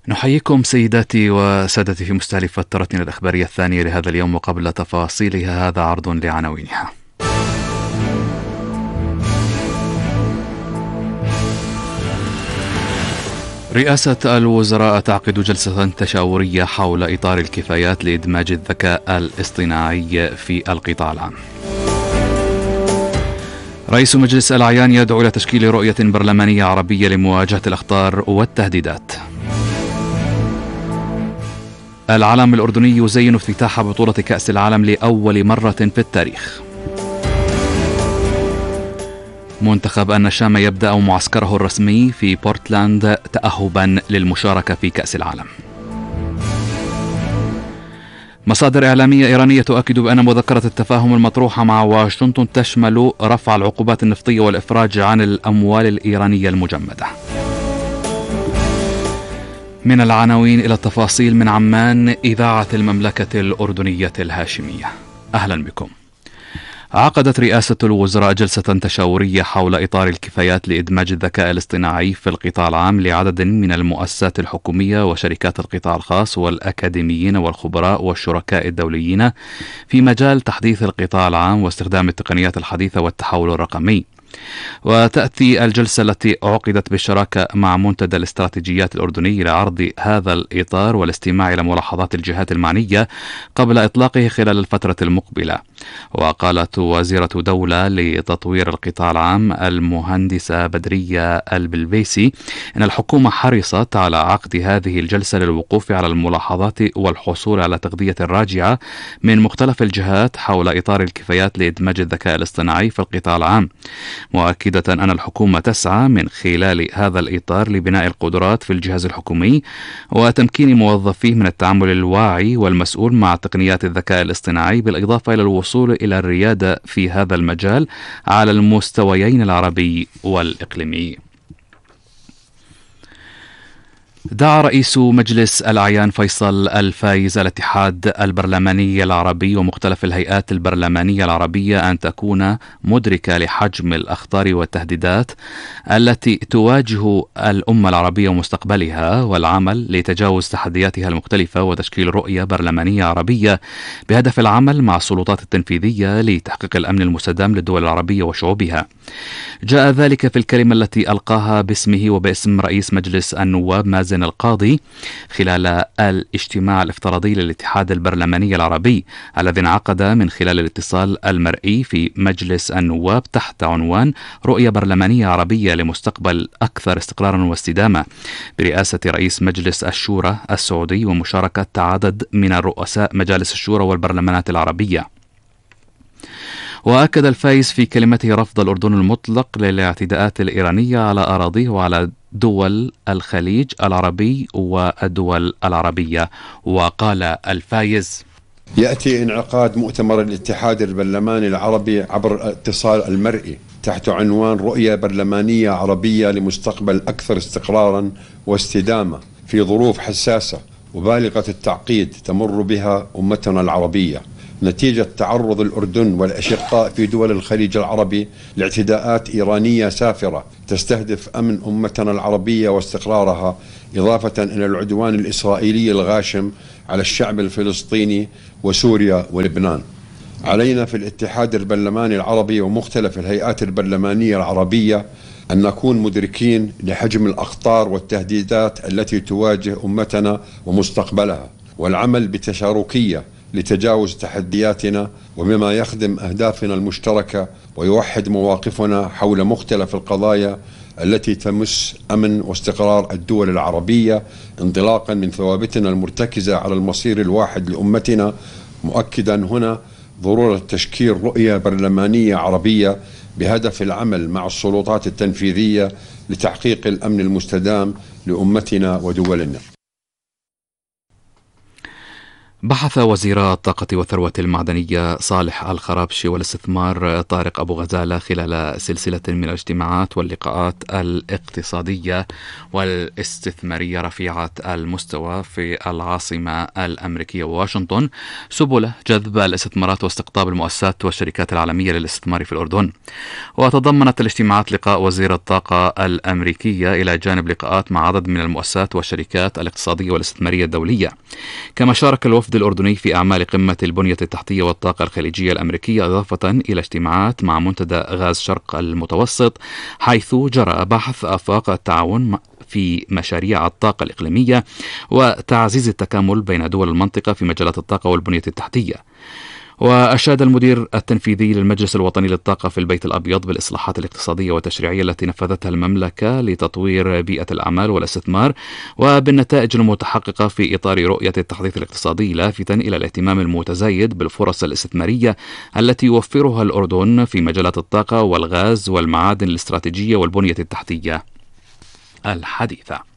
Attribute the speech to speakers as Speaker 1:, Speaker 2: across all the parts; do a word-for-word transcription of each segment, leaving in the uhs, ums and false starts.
Speaker 1: نحييكم سيداتي وسادتي في مستهل فترتنا الإخبارية الثانية لهذا اليوم، وقبل تفاصيلها هذا عرض لعناوينها. رئاسة الوزراء تعقد جلسة تشاورية حول إطار الكفايات لإدماج الذكاء الاصطناعي في القطاع العام. رئيس مجلس الأعيان يدعو إلى تشكيل رؤية برلمانية عربية لمواجهة الأخطار والتهديدات. العلم الأردني يزين افتتاح بطولة كأس العالم لأول مرة في التاريخ. منتخب النشام يبدأ معسكره الرسمي في بورتلاند تأهبا للمشاركة في كأس العالم. مصادر إعلامية إيرانية تؤكد بأن مذكرة التفاهم المطروحة مع واشنطن تشمل رفع العقوبات النفطية والإفراج عن الأموال الإيرانية المجمدة. من العناوين إلى التفاصيل من عمان، إذاعة المملكة الأردنية الهاشمية. أهلا بكم. عقدت رئاسة الوزراء جلسة تشاورية حول إطار الكفايات لإدماج الذكاء الاصطناعي في القطاع العام لعدد من المؤسسات الحكومية وشركات القطاع الخاص والأكاديميين والخبراء والشركاء الدوليين في مجال تحديث القطاع العام واستخدام التقنيات الحديثة والتحول الرقمي. وتأتي الجلسة التي عقدت بالشراكة مع منتدى الاستراتيجيات الأردني لعرض هذا الإطار والاستماع إلى ملاحظات الجهات المعنية قبل إطلاقه خلال الفترة المقبلة. وقالت وزيرة دولة لتطوير القطاع العام المهندسة بدرية البلبيسي إن الحكومة حرصت على عقد هذه الجلسة للوقوف على الملاحظات والحصول على تغذية راجعة من مختلف الجهات حول إطار الكفايات لإدماج الذكاء الاصطناعي في القطاع العام، مؤكدة أن الحكومة تسعى من خلال هذا الإطار لبناء القدرات في الجهاز الحكومي وتمكين موظفيه من التعامل الواعي والمسؤول مع تقنيات الذكاء الاصطناعي، بالإضافة إلى الوصول إلى الريادة في هذا المجال على المستويين العربي والإقليمي. دعا رئيس مجلس الأعيان فيصل الفايز الاتحاد البرلماني العربي ومختلف الهيئات البرلمانية العربية أن تكون مدركة لحجم الأخطار والتهديدات التي تواجه الأمة العربية ومستقبلها، والعمل لتجاوز تحدياتها المختلفة وتشكيل رؤية برلمانية عربية بهدف العمل مع السلطات التنفيذية لتحقيق الأمن المستدام للدول العربية وشعوبها. جاء ذلك في الكلمة التي ألقاها باسمه وباسم رئيس مجلس النواب مازن القاضي خلال الاجتماع الافتراضي للاتحاد البرلماني العربي الذي انعقد من خلال الاتصال المرئي في مجلس النواب تحت عنوان رؤية برلمانية عربية لمستقبل أكثر استقرارا واستدامة، برئاسة رئيس مجلس الشورى السعودي ومشاركة عدد من الرؤساء مجالس الشورى والبرلمانات العربية. وأكد الفايز في كلمته رفض الأردن المطلق للاعتداءات الإيرانية على أراضيه وعلى دول الخليج العربي والدول العربية. وقال الفايز:
Speaker 2: يأتي انعقاد مؤتمر الاتحاد البرلماني العربي عبر الاتصال المرئي تحت عنوان رؤية برلمانية عربية لمستقبل أكثر استقرارا واستدامة في ظروف حساسة وبالغة التعقيد تمر بها أمتنا العربية نتيجة تعرض الأردن والأشقاء في دول الخليج العربي لاعتداءات إيرانية سافرة تستهدف أمن أمتنا العربية واستقرارها، إضافة إلى العدوان الإسرائيلي الغاشم على الشعب الفلسطيني وسوريا ولبنان. علينا في الاتحاد البرلماني العربي ومختلف الهيئات البرلمانية العربية أن نكون مدركين لحجم الأخطار والتهديدات التي تواجه أمتنا ومستقبلها، والعمل بتشاركية لتجاوز تحدياتنا وبما يخدم أهدافنا المشتركة ويوحد مواقفنا حول مختلف القضايا التي تمس أمن واستقرار الدول العربية، انطلاقا من ثوابتنا المرتكزة على المصير الواحد لأمتنا، مؤكدا هنا ضرورة تشكيل رؤية برلمانية عربية بهدف العمل مع السلطات التنفيذية لتحقيق الأمن المستدام لأمتنا ودولنا.
Speaker 1: بحث وزير الطاقة والثروة المعدنية صالح الخرابشي والاستثمار طارق أبو غزالة خلال سلسلة من الاجتماعات واللقاءات الاقتصادية والاستثمارية رفيعة المستوى في العاصمة الأمريكية واشنطن سبل جذب الاستثمارات واستقطاب المؤسسات والشركات العالمية للاستثمار في الأردن. وتضمنت الاجتماعات لقاء وزير الطاقة الأمريكية إلى جانب لقاءات مع عدد من المؤسسات والشركات الاقتصادية والاستثمارية الدولية. كما شارك الوفد الأردني في أعمال قمة البنية التحتية والطاقة الخليجية الأمريكية، إضافة إلى اجتماعات مع منتدى غاز شرق المتوسط، حيث جرى بحث آفاق التعاون في مشاريع الطاقة الإقليمية وتعزيز التكامل بين دول المنطقة في مجالات الطاقة والبنية التحتية. وأشاد المدير التنفيذي للمجلس الوطني للطاقة في البيت الأبيض بالإصلاحات الاقتصادية والتشريعية التي نفذتها المملكة لتطوير بيئة الأعمال والاستثمار وبالنتائج المتحققة في إطار رؤية التحديث الاقتصادي، لافتا إلى الاهتمام المتزايد بالفرص الاستثمارية التي يوفرها الأردن في مجالات الطاقة والغاز والمعادن الاستراتيجية والبنية التحتية الحديثة.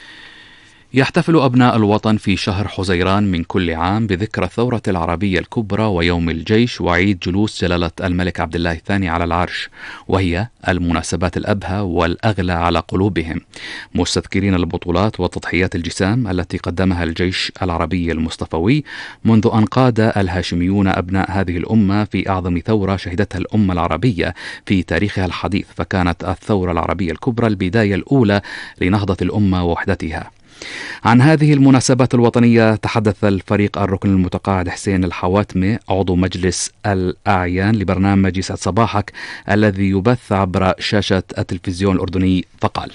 Speaker 1: يحتفل أبناء الوطن في شهر حزيران من كل عام بذكرى الثورة العربية الكبرى ويوم الجيش وعيد جلوس جلالة الملك عبد الله الثاني على العرش، وهي المناسبات الأبهى والأغلى على قلوبهم، مستذكرين البطولات وتضحيات الجسام التي قدمها الجيش العربي المصطفوي منذ أن قاد الهاشميون أبناء هذه الأمة في أعظم ثورة شهدتها الأمة العربية في تاريخها الحديث، فكانت الثورة العربية الكبرى البداية الأولى لنهضة الأمة ووحدتها. عن هذه المناسبات الوطنية تحدث الفريق الركن المتقاعد حسين الحواتمي عضو مجلس الأعيان لبرنامج يسعد صباحك الذي يبث عبر شاشة التلفزيون الأردني، فقال: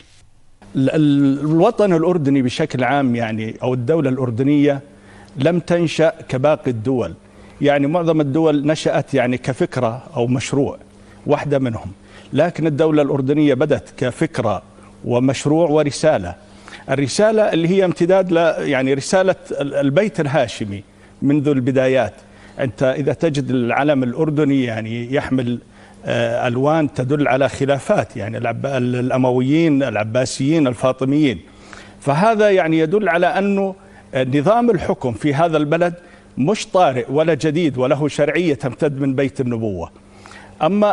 Speaker 3: الوطن الأردني بشكل عام يعني أو الدولة الأردنية لم تنشأ كباقي الدول، يعني معظم الدول نشأت يعني كفكرة أو مشروع واحدة منهم، لكن الدولة الأردنية بدت كفكرة ومشروع ورسالة. الرسالة اللي هي امتداد ل يعني رسالة البيت الهاشمي منذ البدايات. أنت إذا تجد العلم الأردني يعني يحمل ألوان تدل على خلافات، يعني الأمويين، العباسيين، الفاطميين، فهذا يعني يدل على أنه نظام الحكم في هذا البلد مش طارئ ولا جديد وله شرعية تمتد من بيت النبوة. أما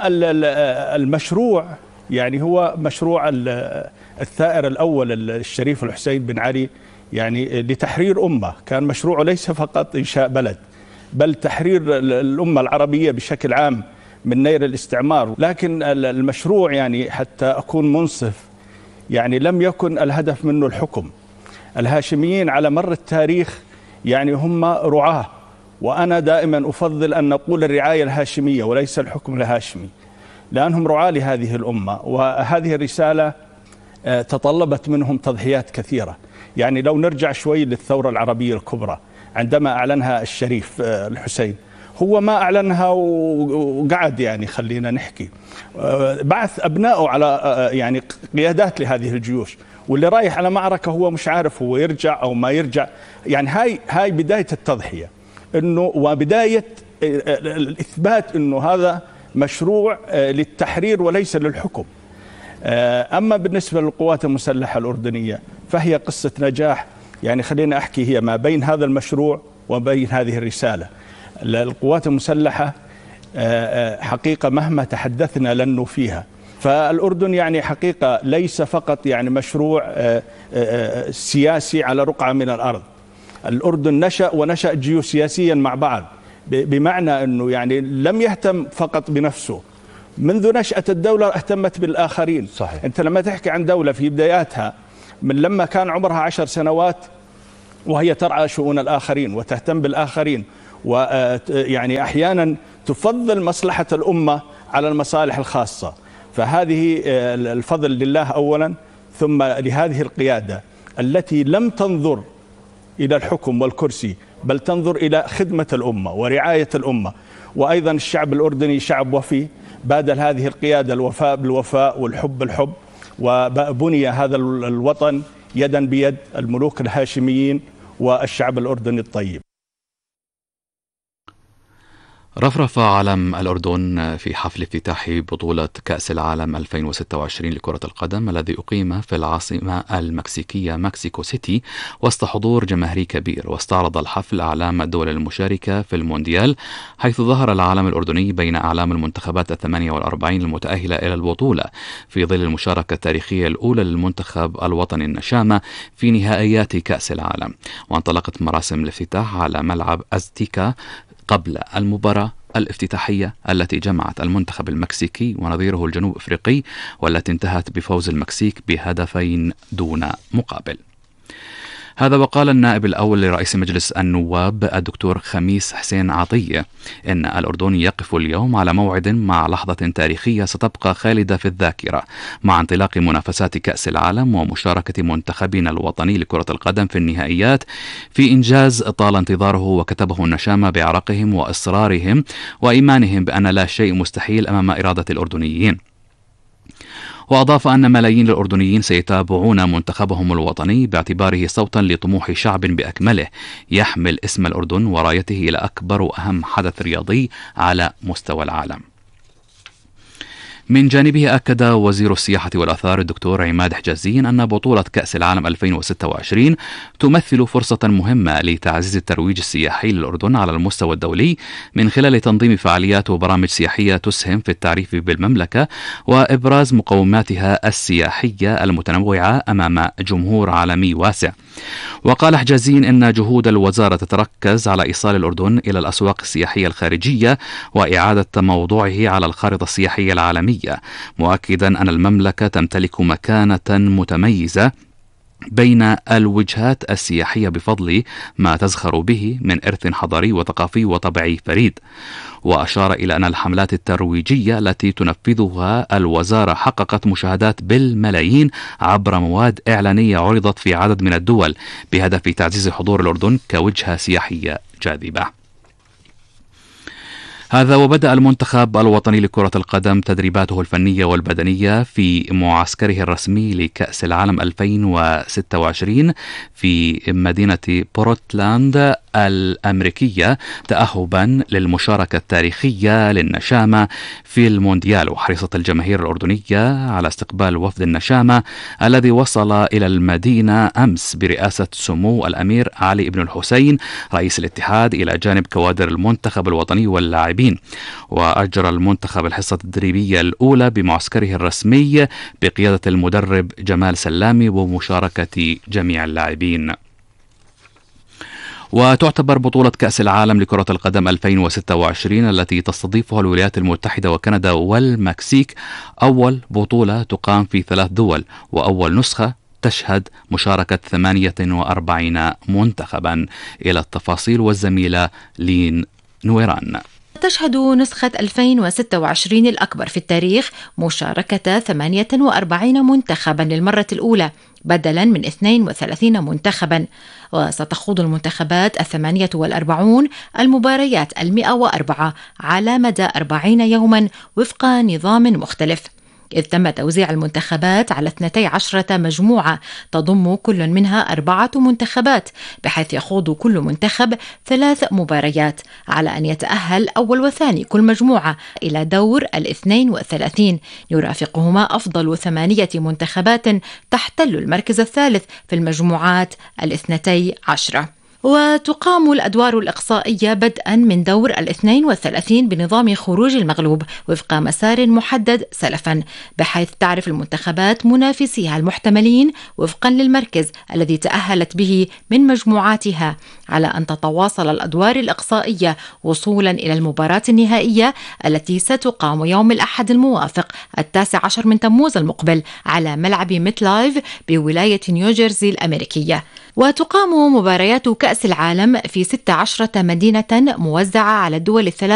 Speaker 3: المشروع يعني هو مشروع الثائر الأول الشريف الحسين بن علي يعني لتحرير أمة، كان مشروعه ليس فقط إنشاء بلد بل تحرير الأمة العربية بشكل عام من نير الاستعمار. لكن المشروع يعني حتى أكون منصف يعني لم يكن الهدف منه الحكم. الهاشميين على مر التاريخ يعني هم رعاة، وأنا دائما أفضل أن نقول الرعاية الهاشمية وليس الحكم الهاشمي، لأنهم رعاة لهذه الأمة، وهذه الرسالة تطلبت منهم تضحيات كثيرة. يعني لو نرجع شوي للثورة العربية الكبرى عندما أعلنها الشريف الحسين، هو ما أعلنها وقعد يعني خلينا نحكي، بعث أبنائه على يعني قيادات لهذه الجيوش، واللي رايح على معركة هو مش عارف هو يرجع أو ما يرجع. يعني هاي هاي بداية التضحية، إنه وبداية الإثبات إنه هذا مشروع للتحرير وليس للحكم. أما بالنسبة للقوات المسلحة الأردنية فهي قصة نجاح، يعني خلينا أحكي هي ما بين هذا المشروع وبين هذه الرسالة. القوات المسلحة حقيقة مهما تحدثنا لن نوفيها، فالأردن يعني حقيقة ليس فقط يعني مشروع سياسي على رقعة من الأرض. الأردن نشأ ونشأ جيوسياسيا مع بعض، بمعنى أنه يعني لم يهتم فقط بنفسه، منذ نشأة الدولة اهتمت بالآخرين.
Speaker 4: صحيح.
Speaker 3: أنت لما تحكي عن دولة في بداياتها من لما كان عمرها عشر سنوات وهي ترعى شؤون الآخرين وتهتم بالآخرين، ويعني أحيانا تفضل مصلحة الأمة على المصالح الخاصة. فهذه الفضل لله أولا، ثم لهذه القيادة التي لم تنظر إلى الحكم والكرسي بل تنظر إلى خدمة الأمة ورعاية الأمة. وأيضا الشعب الأردني شعب وفي، بادل هذه القيادة الوفاء بالوفاء والحب بالحب، وبني هذا الوطن يدا بيد الملوك الهاشميين والشعب الأردني الطيب.
Speaker 1: رفرف علم الأردن في حفل افتتاح بطولة كأس العالم ألفين وستة وعشرين لكرة القدم الذي أقيم في العاصمة المكسيكية مكسيكو سيتي وسط حضور جماهيري كبير. واستعرض الحفل أعلام الدول المشاركة في المونديال، حيث ظهر العلم الأردني بين أعلام المنتخبات الثمانية والأربعين المتأهلة إلى البطولة في ظل المشاركة التاريخية الأولى للمنتخب الوطني النشامة في نهائيات كأس العالم. وانطلقت مراسم الافتتاح على ملعب أزتيكا قبل المباراة الافتتاحية التي جمعت المنتخب المكسيكي ونظيره الجنوب أفريقي، والتي انتهت بفوز المكسيك بهدفين دون مقابل. هذا وقال النائب الأول لرئيس مجلس النواب الدكتور خميس حسين عطية إن الأردن يقف اليوم على موعد مع لحظة تاريخية ستبقى خالدة في الذاكرة مع انطلاق منافسات كأس العالم ومشاركة منتخبنا الوطني لكرة القدم في النهائيات في إنجاز طال انتظاره وكتبه النشامة بعرقهم وإصرارهم وإيمانهم بأن لا شيء مستحيل أمام إرادة الأردنيين. وأضاف أن ملايين الأردنيين سيتابعون منتخبهم الوطني باعتباره صوتا لطموح شعب بأكمله يحمل اسم الأردن ورايته إلى أكبر وأهم حدث رياضي على مستوى العالم. من جانبه أكد وزير السياحة والآثار الدكتور عماد حجازي أن بطولة كأس العالم ألفين وستة وعشرين تمثل فرصة مهمة لتعزيز الترويج السياحي للأردن على المستوى الدولي من خلال تنظيم فعاليات وبرامج سياحية تسهم في التعريف بالمملكة وإبراز مقوماتها السياحية المتنوعة أمام جمهور عالمي واسع. وقال حجازي إن جهود الوزارة تتركز على إيصال الأردن إلى الأسواق السياحية الخارجية وإعادة موضوعه على الخارطة السياحية العالمية، مؤكدا أن المملكة تمتلك مكانة متميزة بين الوجهات السياحية بفضل ما تزخر به من إرث حضاري وثقافي وطبيعي فريد. وأشار إلى أن الحملات الترويجية التي تنفذها الوزارة حققت مشاهدات بالملايين عبر مواد إعلانية عرضت في عدد من الدول بهدف تعزيز حضور الأردن كوجهة سياحية جاذبة. هذا وبدأ المنتخب الوطني لكرة القدم تدريباته الفنية والبدنية في معسكره الرسمي لكأس العالم ألفين وستة وعشرين في مدينة بورتلاند الأمريكية تأهبا للمشاركة التاريخية للنشامة في المونديال. وحرصت الجماهير الأردنية على استقبال وفد النشامة الذي وصل إلى المدينة أمس برئاسة سمو الأمير علي بن الحسين رئيس الاتحاد إلى جانب كوادر المنتخب الوطني واللاعبين. وأجرى المنتخب الحصة التدريبية الأولى بمعسكره الرسمي بقيادة المدرب جمال سلامي ومشاركة جميع اللاعبين. وتعتبر بطولة كأس العالم لكرة القدم ألفين وستة وعشرين التي تستضيفها الولايات المتحدة وكندا والمكسيك أول بطولة تقام في ثلاث دول، وأول نسخة تشهد مشاركة ثمانية وأربعين منتخبا. إلى التفاصيل والزميلة لين نويران.
Speaker 4: تشهد نسخة ألفين وستة وعشرين الأكبر في التاريخ مشاركة ثمانية وأربعين منتخبا للمرة الأولى بدلا من اثنين وثلاثين منتخبا. وستخوض المنتخبات الثمانية والأربعون المباريات المئة وأربعة على مدى أربعين يوما وفق نظام مختلف، إذ تم توزيع المنتخبات على اثنتي عشرة مجموعة تضم كل منها أربعة منتخبات، بحيث يخوض كل منتخب ثلاث مباريات على أن يتأهل أول وثاني كل مجموعة إلى دور الاثنين وثلاثين يرافقهما أفضل ثمانية منتخبات تحتل المركز الثالث في المجموعات الاثنتي عشرة. وتقام الأدوار الإقصائية بدءا من دور الاثنين والثلاثين بنظام خروج المغلوب وفق مسار محدد سلفا، بحيث تعرف المنتخبات منافسيها المحتملين وفقا للمركز الذي تأهلت به من مجموعاتها، على أن تتواصل الأدوار الإقصائية وصولا إلى المباراة النهائية التي ستقام يوم الأحد الموافق التاسع عشر من تموز المقبل على ملعب ميت لايف بولاية نيوجيرسي الأمريكية. وتقام مباريات كأس العالم في ستة عشرة مدينة موزعة على الدول الثلاث